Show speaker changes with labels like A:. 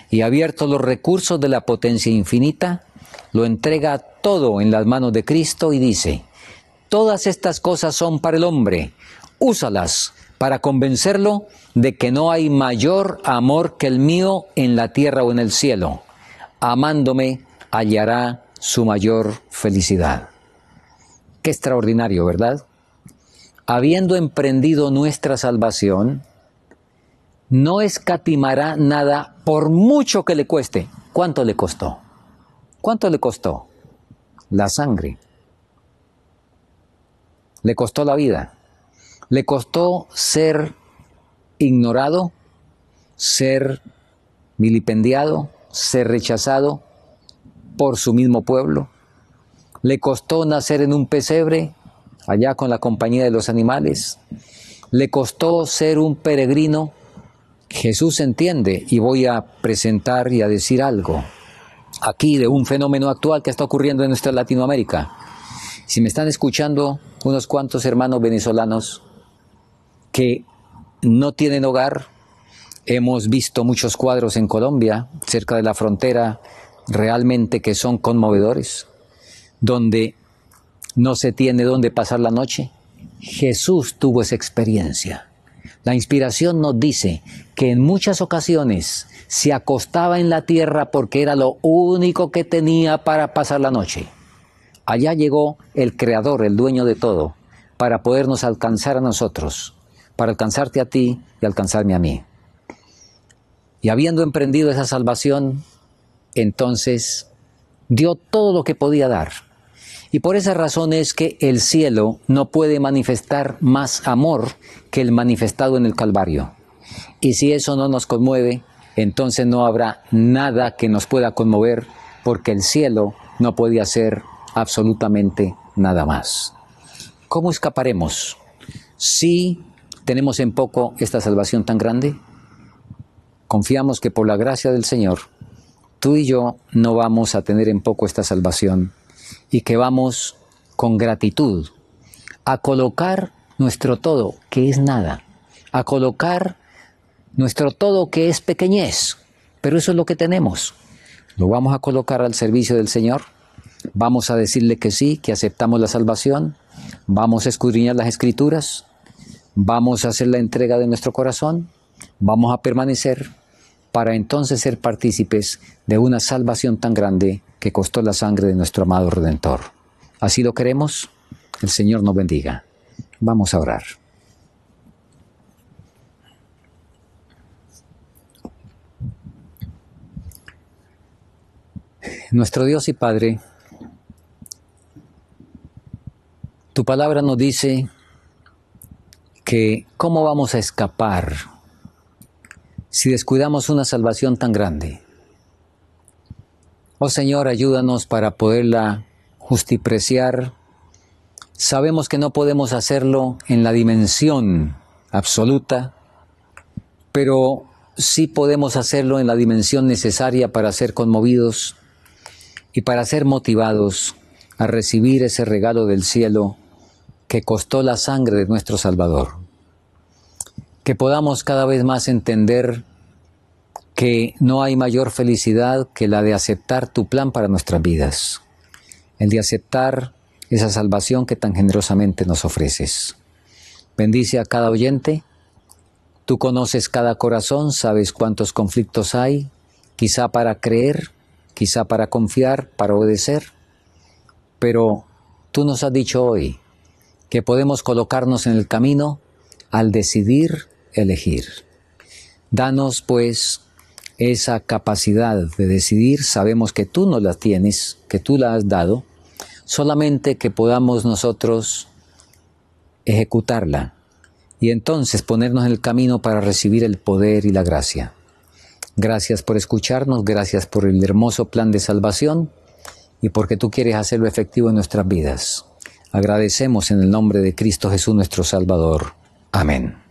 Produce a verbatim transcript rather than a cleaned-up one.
A: y abiertos los recursos de la potencia infinita, lo entrega todo en las manos de Cristo y dice: todas estas cosas son para el hombre, úsalas para convencerlo de que no hay mayor amor que el mío en la tierra o en el cielo. Amándome hallará su mayor felicidad. Qué extraordinario, ¿verdad? Habiendo emprendido nuestra salvación, no escatimará nada por mucho que le cueste. ¿Cuánto le costó? ¿Cuánto le costó? La sangre. Le costó la vida. Le costó ser ignorado, ser vilipendiado, ser rechazado por su mismo pueblo. Le costó nacer en un pesebre, allá con la compañía de los animales. Le costó ser un peregrino. Jesús entiende, y voy a presentar y a decir algo aquí de un fenómeno actual que está ocurriendo en nuestra Latinoamérica. Si me están escuchando unos cuantos hermanos venezolanos que no tienen hogar, hemos visto muchos cuadros en Colombia, cerca de la frontera, realmente que son conmovedores, donde no se tiene dónde pasar la noche. Jesús tuvo esa experiencia. La inspiración nos dice que en muchas ocasiones se acostaba en la tierra porque era lo único que tenía para pasar la noche. Allá llegó el Creador, el dueño de todo, para podernos alcanzar a nosotros, para alcanzarte a ti y alcanzarme a mí. Y habiendo emprendido esa salvación, entonces dio todo lo que podía dar. Y por esa razón es que el cielo no puede manifestar más amor que el manifestado en el Calvario. Y si eso no nos conmueve, entonces no habrá nada que nos pueda conmover, porque el cielo no puede hacer absolutamente nada más. ¿Cómo escaparemos si tenemos en poco esta salvación tan grande? Confiamos que por la gracia del Señor, tú y yo no vamos a tener en poco esta salvación, y que vamos con gratitud a colocar nuestro todo, que es nada, a colocar nuestro todo, que es pequeñez, pero eso es lo que tenemos. Lo vamos a colocar al servicio del Señor, vamos a decirle que sí, que aceptamos la salvación, vamos a escudriñar las Escrituras, vamos a hacer la entrega de nuestro corazón, vamos a permanecer para entonces ser partícipes de una salvación tan grande que costó la sangre de nuestro amado Redentor. ¿Así lo queremos? El Señor nos bendiga. Vamos a orar. Nuestro Dios y Padre, tu palabra nos dice que ¿cómo vamos a escapar si descuidamos una salvación tan grande? Oh Señor, ayúdanos para poderla justipreciar. Sabemos que no podemos hacerlo en la dimensión absoluta, pero sí podemos hacerlo en la dimensión necesaria para ser conmovidos y para ser motivados a recibir ese regalo del cielo que costó la sangre de nuestro Salvador. Que podamos cada vez más entender que no hay mayor felicidad que la de aceptar tu plan para nuestras vidas, el de aceptar esa salvación que tan generosamente nos ofreces. Bendice a cada oyente. Tú conoces cada corazón, sabes cuántos conflictos hay, quizá para creer, quizá para confiar, para obedecer, pero tú nos has dicho hoy que podemos colocarnos en el camino al decidir elegir. Danos pues esa capacidad de decidir. Sabemos que tú no la tienes, que tú la has dado, solamente que podamos nosotros ejecutarla y entonces ponernos en el camino para recibir el poder y la gracia. Gracias por escucharnos, gracias por el hermoso plan de salvación y porque tú quieres hacerlo efectivo en nuestras vidas. Agradecemos en el nombre de Cristo Jesús nuestro Salvador. Amén.